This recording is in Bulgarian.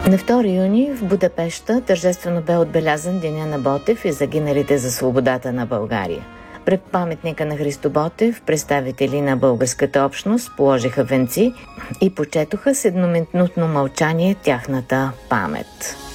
На 2 юни в Будапеща тържествено бе отбелязан Деня на Ботев и загиналите за свободата на България. Пред паметника на Христо Ботев представители на българската общност положиха венци и почетоха с едноминутно мълчание тяхната памет.